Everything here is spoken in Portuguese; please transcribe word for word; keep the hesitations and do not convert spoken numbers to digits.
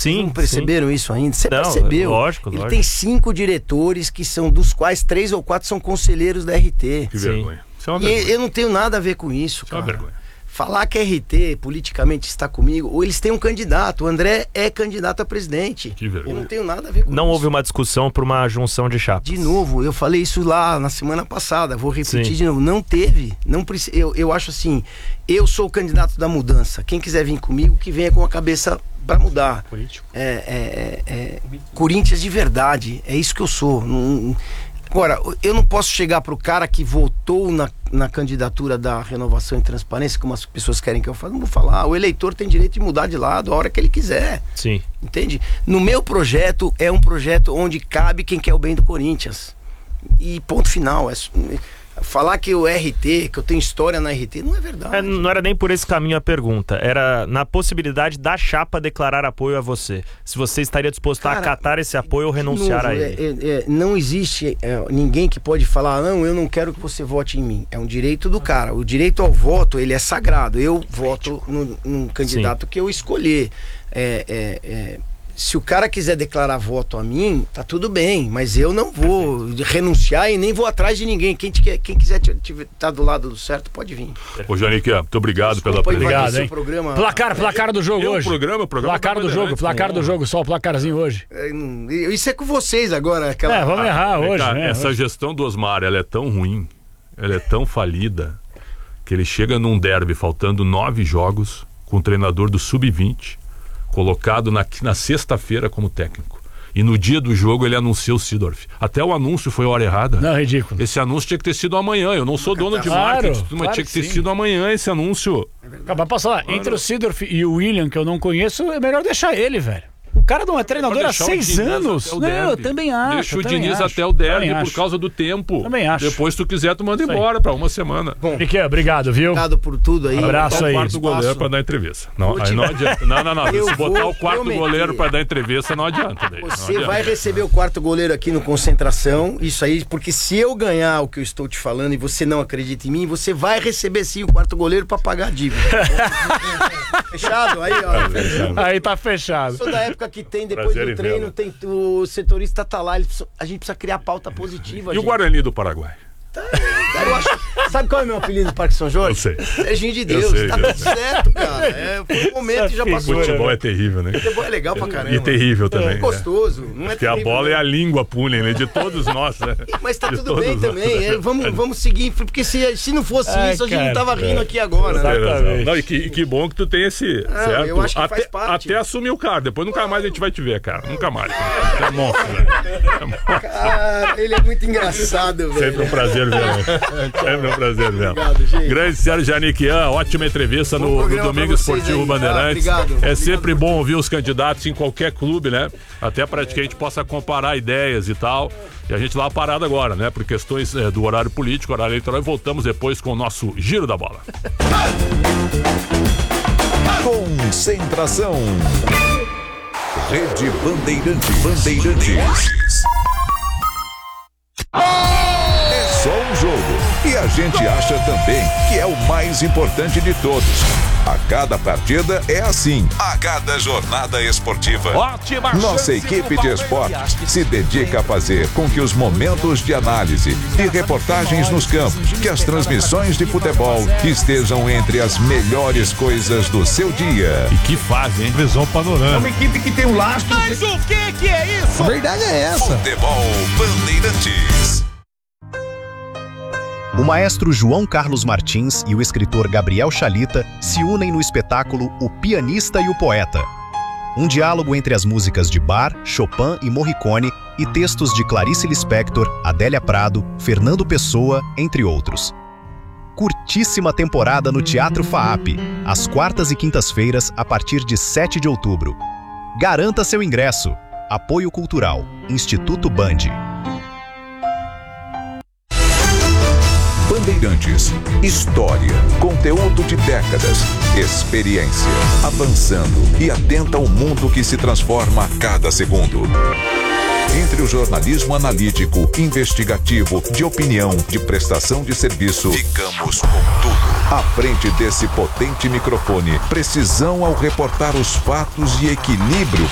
Sim, não perceberam sim. isso ainda? Você não, percebeu? Lógico, Ele lógico. tem cinco diretores, que são dos quais três ou quatro são conselheiros da R T. Que vergonha. Isso é uma E vergonha. eu não tenho nada a ver com isso, Isso é uma cara. vergonha. Falar que a R T politicamente está comigo, ou eles têm um candidato. O André é candidato a presidente. Que vergonha. Eu não tenho nada a ver com Não isso. houve uma discussão por uma junção de chapas. De novo, eu falei isso lá na semana passada, vou repetir Sim. de novo. Não teve. Não preci... eu, eu acho assim, eu sou o candidato da mudança. Quem quiser vir comigo, que venha com a cabeça para mudar. Político. É, é, é, é Corinthians de verdade. É isso que eu sou. Não... Agora, eu não posso chegar pro cara que votou na, na candidatura da Renovação e Transparência, como as pessoas querem que eu fale, não vou falar. O eleitor tem direito de mudar de lado a hora que ele quiser. Sim. Entende? No meu projeto, é um projeto onde cabe quem quer o bem do Corinthians. E ponto final. É, falar que o R T, que eu tenho história na R T, não é verdade. É, não era nem por esse caminho a pergunta. Era na possibilidade da chapa declarar apoio a você. Se você estaria disposto Cara, a acatar esse apoio ou renunciar novo, a ele. É, é, é, não existe é, ninguém que pode falar, não, eu não quero que você vote em mim. É um direito do cara. O direito ao voto, ele é sagrado. Eu voto num, num candidato Sim. que eu escolher. É, é, é, se o cara quiser declarar voto a mim, tá tudo bem, mas eu não vou renunciar e nem vou atrás de ninguém. Quem, te, quem quiser estar tá do lado do certo, pode vir. Ô, Janique, muito obrigado Desculpa, pela presença. Obrigado, hein? Programa. Placar, placar do jogo Eu, hoje. programa, programa placar do jogo, placar do jogo, só o placarzinho hoje. É, não, isso é com vocês agora. Aquela... É, vamos errar hoje, Cara, né? essa hoje. gestão do Osmar, ela é tão ruim, ela é tão falida, que ele chega num derby faltando nove jogos, com o treinador do sub vinte, colocado na, na sexta-feira como técnico. E no dia do jogo ele anunciou o Seedorf. Até o anúncio foi a hora errada. Não, ridículo. Esse anúncio tinha que ter sido amanhã. Eu não sou dono de Claro, marketing, mas claro tinha que que ter sim. sido amanhã esse anúncio. Acaba passar. Entre o Seedorf e o William, que eu não conheço, é melhor deixar ele, velho. O cara não é treinador há seis anos. Não, eu também acho. Deixa o também Diniz acho, até o derby também por acho. causa do tempo. Também acho. Depois, se tu quiser, tu manda Isso aí. embora pra uma semana. Bom, Piquet, obrigado, viu? obrigado por tudo aí. Abraço botar aí. o quarto Espaço. goleiro pra dar entrevista. Não, Vou aí te- não adianta. Não, não, não. Eu Se botar vou o quarto prometer. goleiro pra dar entrevista, não adianta. Daí. Não Você adianta. vai receber o quarto goleiro aqui no Concentração. Isso aí, porque se eu ganhar o que eu estou te falando e você não acredita em mim, você vai receber sim o quarto goleiro pra pagar a dívida. Fechado? Aí, ó. Aí tá fechado. Sou da época que tem, depois Prazer do em treino, vê-lo. tem o setorista tá lá, eles precisam- a gente precisa criar pauta positiva. E o gente. Guarani do Paraguai? Cara, eu acho- Sabe qual é o meu apelido do Parque São Jorge? Eu sei. Serginho de Deus. sei, tá eu tudo certo, cara. É, foi um momento que já passou. Futebol é terrível, né? Futebol é legal pra caramba. E terrível também. É né? gostoso. Não é Porque a terrível, bola não. é a língua pune, né? De todos nós, né? Mas tá De tudo todos bem nós. também. é, vamos, vamos seguir, porque se, se não fosse Ai, isso, a gente cara, não tava rindo aqui agora. Tem Né? razão. Exatamente. Não, e, que, e que bom que tu tem esse. Ah, certo? eu acho que até, faz parte. até assumir o carro. Depois nunca mais a gente vai te ver, cara. Nunca mais. É monstro, né? É monstro. Cara, ele é muito engraçado, velho. Sempre um prazer vê-lo. Sempre um prazer vê-lo. Obrigado, gente. Grande Sérgio Janiquian, ótima entrevista Bom no, no programa Domingo pra vocês Esportivo aí. Bandeirantes. Ah, obrigado. É sempre bom ouvir os candidatos em qualquer clube, né? Até para que a gente possa comparar ideias e tal. E a gente lá parado agora, né? Por questões é, do horário político, horário eleitoral. E voltamos depois com o nosso Giro da Bola. Concentração. Rede Bandeirantes. Bandeirantes. É só um jogo. E a gente acha também que é o mais importante de todos. A cada partida é assim. A cada jornada esportiva. Ótima Nossa equipe de esportes se dedica a fazer com que os momentos de análise e reportagens nos campos, que as transmissões de futebol estejam entre as melhores coisas do seu dia. E que fase, hein? Visão panorâmica. Uma equipe que tem um lastro. Mas o que que é isso? A verdade é essa. Futebol Bandeirantes. O maestro João Carlos Martins e o escritor Gabriel Chalita se unem no espetáculo O Pianista e o Poeta. Um diálogo entre as músicas de Bach, Chopin e Morricone e textos de Clarice Lispector, Adélia Prado, Fernando Pessoa, entre outros. Curtíssima temporada no Teatro FAAP, às quartas e quintas-feiras, a partir de sete de outubro. Garanta seu ingresso. Apoio Cultural, Instituto Band. Bandeirantes. História, conteúdo de décadas, experiência, avançando e atenta ao mundo que se transforma a cada segundo. Entre o jornalismo analítico, investigativo, de opinião, de prestação de serviço, ficamos com tudo. À frente desse potente microfone, precisão ao reportar os fatos e equilíbrio